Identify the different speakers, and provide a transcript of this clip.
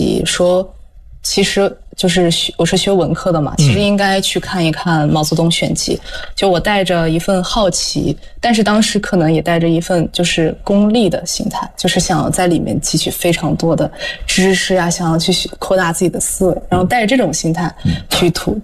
Speaker 1: 习说，其实就是我是学文科的嘛，其实应该去看一看毛泽东选集。就我带着一份好奇，但是当时可能也带着一份就是功利的心态，就是想要在里面汲取非常多的知识呀，想要去扩大自己的思维，然后带着这种心态去